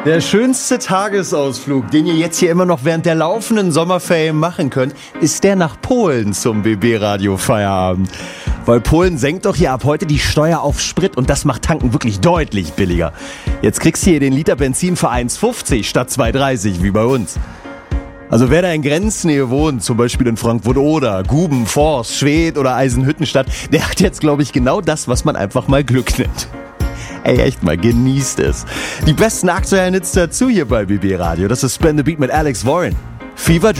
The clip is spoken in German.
Der schönste Tagesausflug, den ihr jetzt hier immer noch während der laufenden Sommerferien machen könnt, ist der nach Polen zum BB-Radio-Feierabend. Weil Polen senkt doch hier ab heute die Steuer auf Sprit und das macht Tanken wirklich deutlich billiger. Jetzt kriegst du hier den Liter Benzin für 1,50 statt 2,30 wie bei uns. Also wer da in Grenznähe wohnt, zum Beispiel in Frankfurt-Oder, Guben, Forst, Schwedt oder Eisenhüttenstadt, der hat jetzt, glaube ich, genau das, was man einfach mal Glück nennt. Ey, echt mal, genießt es. Die besten aktuellen Hits dazu hier bei BB Radio. Das ist Spin the Beat mit Alex Warren. Fever Dream.